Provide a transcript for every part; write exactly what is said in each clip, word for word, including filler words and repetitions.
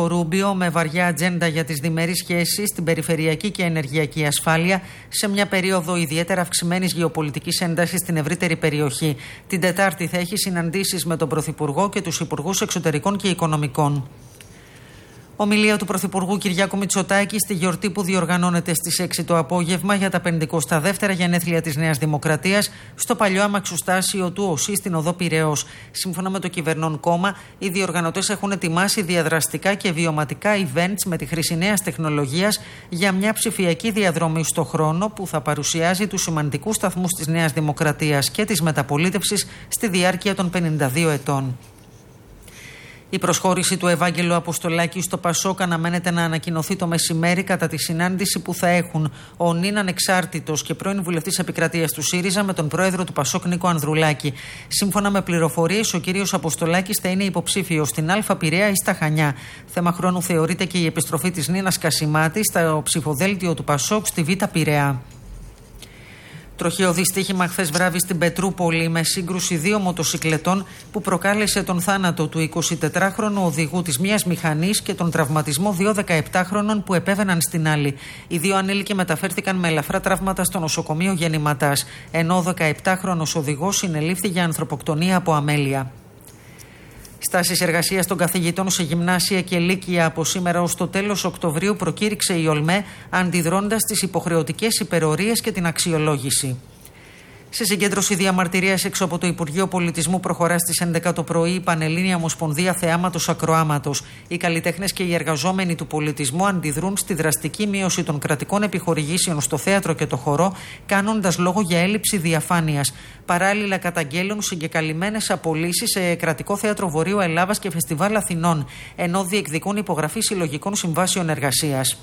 Μάρκο Ρούμπιο με βαριά ατζέντα για τις διμερείς σχέσεις, την περιφερειακή και ενεργειακή ασφάλεια σε μια περίοδο ιδιαίτερα αυξημένης γεωπολιτικής έντασης στην ευρύτερη περιοχή. Την Τετάρτη θα έχει συναντήσεις με τον Πρωθυπουργό και τους Υπουργούς Εξωτερικών και Οικονομικών. Ομιλία του Πρωθυπουργού Κυριάκου Μητσοτάκη στη γιορτή που διοργανώνεται στις έξι το απόγευμα για τα πενηκοστά δεύτερα γενέθλια της Νέας Δημοκρατίας στο παλιό αμαξοστάσιο του ΟΣΥ στην οδό Πειραιώς. Σύμφωνα με το κυβερνών κόμμα, οι διοργανωτές έχουν ετοιμάσει διαδραστικά και βιωματικά events με τη χρήση νέας τεχνολογίας για μια ψηφιακή διαδρομή στο χρόνο που θα παρουσιάζει τους σημαντικούς σταθμούς της Νέας Δημοκρατίας και της μεταπολίτευσης στη διάρκεια των πενήντα δύο ετών. Η προσχώρηση του Ευάγγελου Αποστολάκη στο Πασόκ αναμένεται να ανακοινωθεί το μεσημέρι κατά τη συνάντηση που θα έχουν ο νυν ανεξάρτητος και πρώην βουλευτής επικρατείας του ΣΥΡΙΖΑ με τον πρόεδρο του Πασόκ Νίκο Ανδρουλάκη. Σύμφωνα με πληροφορίες, ο κύριος Αποστολάκης θα είναι υποψήφιος στην Α Πειραιά ή στα Χανιά. Θέμα χρόνου θεωρείται και η επιστροφή της Νίνας Κασιμάτη στο ψηφοδέλτιο του Πασόκ στη Β Πειραιά. Τροχαίο δυστύχημα χθες βράδυ στην Πετρούπολη με σύγκρουση δύο μοτοσικλετών που προκάλεσε τον θάνατο του εικοσιτετράχρονου οδηγού της μίας μηχανής και τον τραυματισμό δύο δεκαεπτάχρονων που επέβαιναν στην άλλη. Οι δύο ανήλικοι μεταφέρθηκαν με ελαφρά τραύματα στο νοσοκομείο Γεννηματάς, ενώ ο δεκαεπτάχρονος οδηγός συνελήφθη για ανθρωποκτονία από αμέλεια. Στάσεις εργασίας των καθηγητών σε γυμνάσια και λύκεια από σήμερα ως το τέλος Οκτωβρίου προκήρυξε η ΟΛΜΕ, αντιδρώντας τις υποχρεωτικές υπερορίες και την αξιολόγηση. Σε συγκέντρωση διαμαρτυρίας έξω από το Υπουργείο Πολιτισμού προχωρά στις έντεκα το πρωί η Πανελλήνια Ομοσπονδία Θεάματος Ακροάματος. Οι καλλιτέχνες και οι εργαζόμενοι του πολιτισμού αντιδρούν στη δραστική μείωση των κρατικών επιχορηγήσεων στο θέατρο και το χορό, κάνοντας λόγο για έλλειψη διαφάνειας. Παράλληλα, καταγγέλουν συγκεκαλυμμένες απολύσεις σε κρατικό θέατρο Βορείου Ελλάδας και Φεστιβάλ Αθηνών, ενώ διεκδικούν υπογραφή συλλογικών συμβάσεων εργασίας.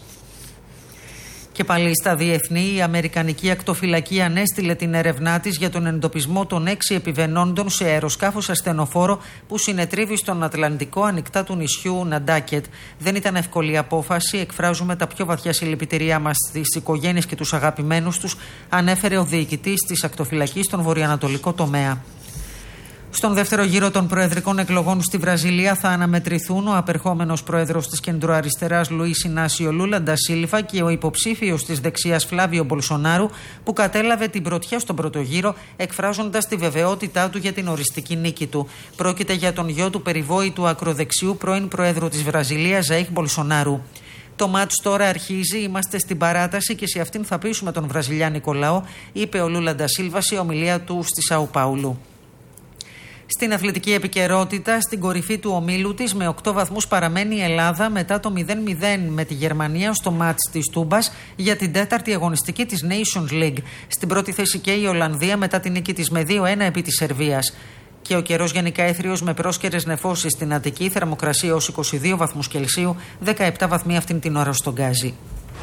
Και πάλι στα διεθνή, η Αμερικανική Ακτοφυλακή ανέστειλε την έρευνά της για τον εντοπισμό των έξι επιβαινόντων σε αεροσκάφος ασθενοφόρο που συνετρίβει στον Ατλαντικό ανοιχτά του νησιού Ναντάκετ. Δεν ήταν εύκολη απόφαση. Εκφράζουμε τα πιο βαθιά συλληπιτήριά μας στις οικογένειες και τους αγαπημένους τους, ανέφερε ο διοικητής της Ακτοφυλακής στον βορειοανατολικό τομέα. Στον δεύτερο γύρο των προεδρικών εκλογών στη Βραζιλία θα αναμετρηθούν ο απερχόμενος πρόεδρος της κεντροαριστεράς Λουίς Ινάσιο Λούλα ντα Σίλβα και ο υποψήφιος της δεξιάς Φλάβιο Μπολσονάρου, που κατέλαβε την πρωτιά στον πρώτο γύρο, εκφράζοντας τη βεβαιότητά του για την οριστική νίκη του. Πρόκειται για τον γιο του περιβόητου ακροδεξιού πρώην πρόεδρου της Βραζιλίας Ζαΐρ Μπολσονάρου. Το μάτς τώρα αρχίζει, είμαστε στην παράταση και σε αυτήν θα πείσουμε τον βραζιλιάνικο λαό, είπε ο Λούλα ντα Σίλβα σε ομιλία του στη Σάου Πάουλου. Στην αθλητική επικαιρότητα, στην κορυφή του ομίλου της με οκτώ βαθμούς παραμένει η Ελλάδα μετά το μηδέν μηδέν με τη Γερμανία στο μάτς της Τούμπας για την τέταρτη αγωνιστική της Nations League. Στην πρώτη θέση και η Ολλανδία μετά την νίκη της με δύο ένα επί της Σερβίας. Και ο καιρός γενικά έθριος με πρόσκαιρες νεφώσεις στην Αττική, θερμοκρασία ως είκοσι δύο βαθμούς Κελσίου, δεκαεπτά βαθμοί αυτήν την ώρα στον Γκάζι.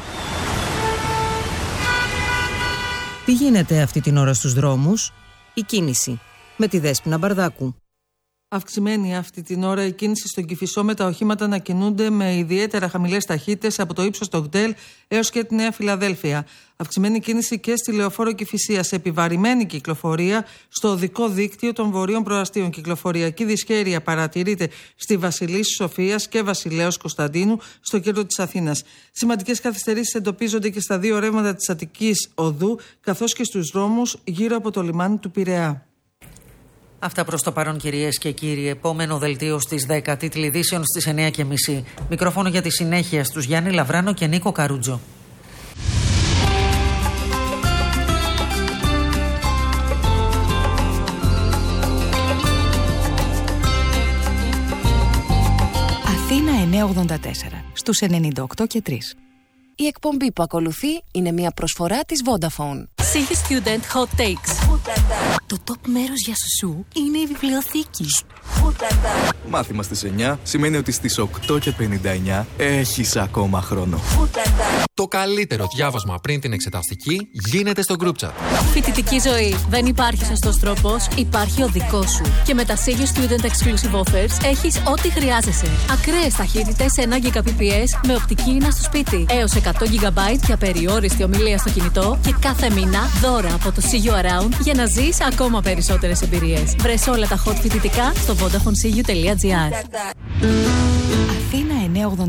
Τι γίνεται αυτή την ώρα στους δρόμους? Η κίνηση. Με τη Δέσποινα Μπαρδάκου. Αυξημένη αυτή την ώρα η κίνηση στον Κηφισό, με τα οχήματα να κινούνται με ιδιαίτερα χαμηλές ταχύτητες από το ύψος των ΚΤΕΛ έως και τη Νέα Φιλαδέλφια. Αυξημένη κίνηση και στη Λεωφόρο Κηφισίας, σε επιβαρημένη κυκλοφορία στο οδικό δίκτυο των βορείων προαστίων. Κυκλοφοριακή δυσχέρεια παρατηρείται στη Βασιλής Σοφίας και Βασιλέως Κωνσταντίνου στο κέντρο της Αθήνας. Σημαντικές καθυστερήσεις εντοπίζονται και στα δύο ρεύματα της Αττικής Οδού, καθώς και στους δρόμους γύρω από το λιμάνι του Πειραιά. Αυτά προς το παρόν, κυρίες και κύριοι. Επόμενο δελτίο στις δέκα, τίτλοι ειδήσεων στις εννιά και μισή. Μικρόφωνο για τη συνέχεια στους Γιάννη Λαβράνο και Νίκο Καρούτζο. Αθήνα εννιακόσια ογδόντα τέσσερα, στους ενενήντα οκτώ και τρία. Η εκπομπή που ακολουθεί είναι μια προσφορά της Vodafone. City Student Hot Takes. Το top μέρος για σουσού είναι η βιβλιοθήκη. Μάθημα στις εννιά σημαίνει ότι στις οκτώ και πενήντα εννιά έχεις ακόμα χρόνο. Το καλύτερο διάβασμα πριν την εξεταστική γίνεται στο group chat. Φοιτητική ζωή. Δεν υπάρχει σωστός τρόπος, υπάρχει ο δικός σου. Και με τα City Student Exclusive Offers έχεις ό,τι χρειάζεσαι. Ακραίες ταχύτητες ένα Gbps με οπτική ίνα στο σπίτι. Έως εκατό τζι μπι για περιόριστη ομιλία στο κινητό και κάθε μήνα δώρα από το See You Around για να ζεις ακόμα περισσότερες εμπειρίες. Βρες όλα τα hot φοιτητικά στο vodafone c u τελεία g r. Αθήνα εννιακόσια ογδόντα